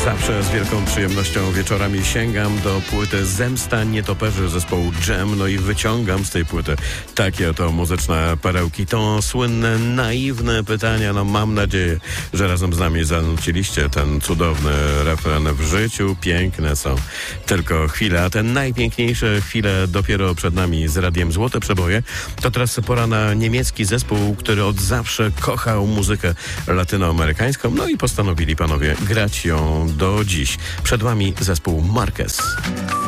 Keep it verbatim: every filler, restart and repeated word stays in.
Zawsze z wielką przyjemnością wieczorami sięgam do płyty Zemsta Nietoperzy zespołu Dżem, no i wyciągam z tej płyty takie oto muzyczne perełki. To słynne, naiwne pytania, no mam nadzieję, że razem z nami zanuciliście ten cudowny refren. W życiu piękne są tylko chwile, a te najpiękniejsze chwile dopiero przed nami z Radiem Złote Przeboje. To teraz pora na niemiecki zespół, który od zawsze kochał muzykę latynoamerykańską, no i postanowili panowie grać ją do dziś. Przed wami zespół Marquez.